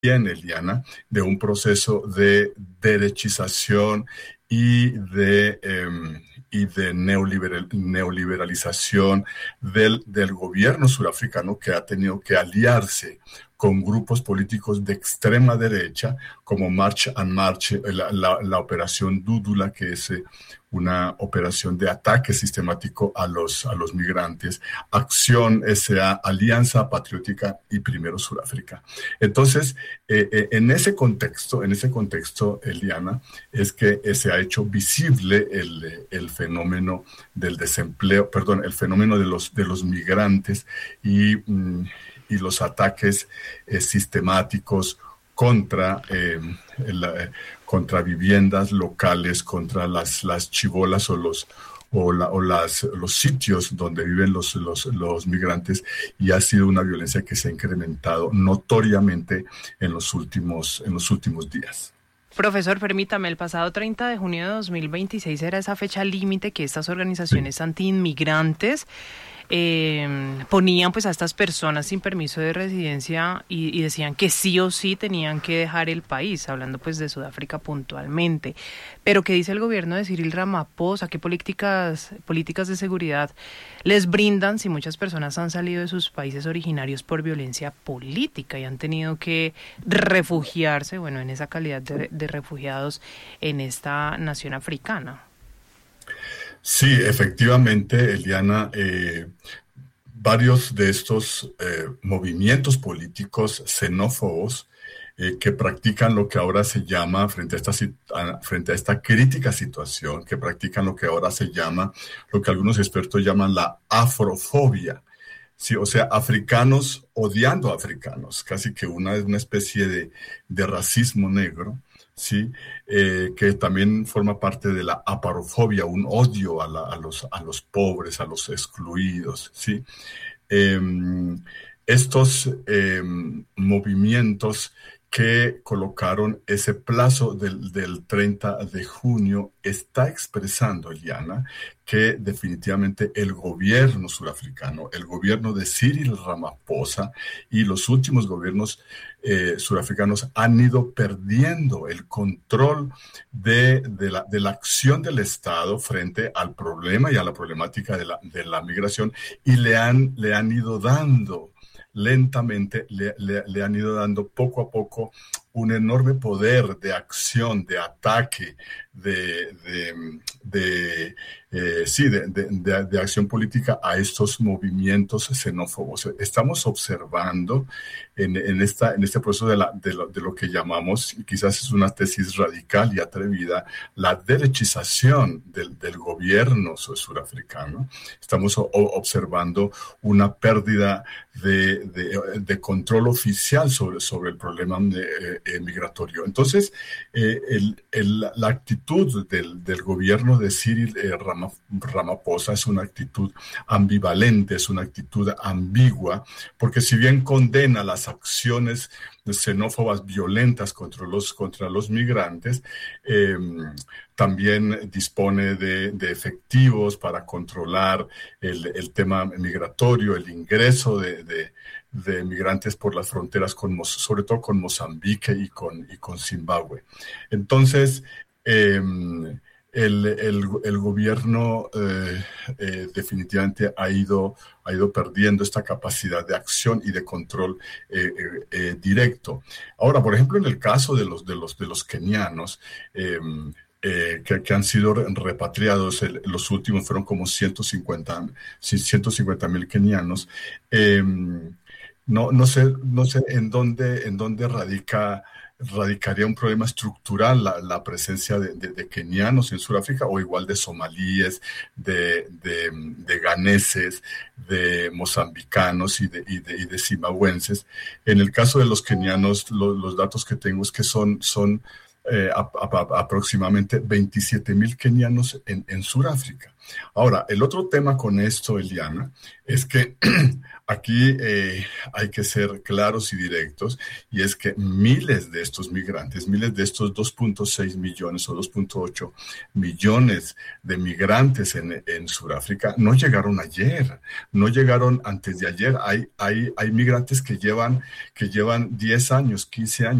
Eliana, de un proceso de derechización y de neoliberalización del gobierno surafricano, que ha tenido que aliarse con grupos políticos de extrema derecha, como March and March, la operación Dúdula, que es una operación de ataque sistemático a los migrantes, Acción S.A., Alianza Patriótica y Primero Suráfrica. Entonces, en ese contexto, Eliana, es que se ha hecho visible el fenómeno del desempleo, perdón, el fenómeno de los migrantes y los ataques sistemáticos contra viviendas locales, contra las chibolas o los sitios donde viven los migrantes, y ha sido una violencia que se ha incrementado notoriamente en los últimos días. Profesor, permítame, el pasado 30 de junio de 2026 era esa fecha límite que estas organizaciones antiinmigrantes ponían pues a estas personas sin permiso de residencia y decían que sí o sí tenían que dejar el país, hablando pues de Sudáfrica puntualmente. Pero ¿qué dice el gobierno de Cyril Ramaphosa? ¿Qué políticas de seguridad les brindan si muchas personas han salido de sus países originarios por violencia política y han tenido que refugiarse, bueno, en esa calidad de refugiados en esta nación africana? Sí, efectivamente, Eliana, varios de estos movimientos políticos xenófobos que practican lo que ahora se llama, frente a esta crítica situación, que practican lo que ahora se llama, lo que algunos expertos llaman la afrofobia. Sí, o sea, africanos odiando a africanos, casi que una especie de racismo negro. Sí, que también forma parte de la aparofobia, un odio a los pobres, a los excluidos, ¿sí? Estos movimientos que colocaron ese plazo del 30 de junio está expresando, Eliana, que definitivamente el gobierno surafricano, el gobierno de Cyril Ramaphosa y los últimos gobiernos surafricanos han ido perdiendo el control de la acción del Estado frente al problema y a la problemática de la migración, y le han ido dando lentamente, le han ido dando poco a poco un enorme poder de acción, de ataque, de acción política a estos movimientos xenófobos. Estamos observando en este proceso de lo que llamamos, y quizás es una tesis radical y atrevida, la derechización del gobierno surafricano. Estamos observando una pérdida de control oficial sobre el problema migratorio. Entonces, la actitud del gobierno de Cyril Ramaphosa es una actitud ambivalente, es una actitud ambigua, porque si bien condena las acciones xenófobas violentas contra los migrantes, también dispone de efectivos para controlar el tema migratorio, el ingreso de migrantes por las fronteras, sobre todo con Mozambique y con Zimbabue. Entonces, el gobierno definitivamente ha ido perdiendo esta capacidad de acción y de control directo. Ahora, por ejemplo, en el caso de los kenianos, que han sido repatriados, los últimos fueron como 150,000 kenianos. No sé en dónde radicaría un problema estructural la presencia de kenianos en Sudáfrica, o igual de somalíes, de ganeses, de mozambicanos y de zimbabuenses. En el caso de los kenianos, los datos que tengo es que son aproximadamente 27,000 kenianos en Sudáfrica. Ahora, el otro tema con esto, Eliana, es que aquí hay que ser claros y directos, y es que miles de estos migrantes, miles de estos 2.6 millones o 2.8 millones de migrantes en Sudáfrica no llegaron ayer, no llegaron antes de ayer. Hay migrantes que llevan 10 años, 15 años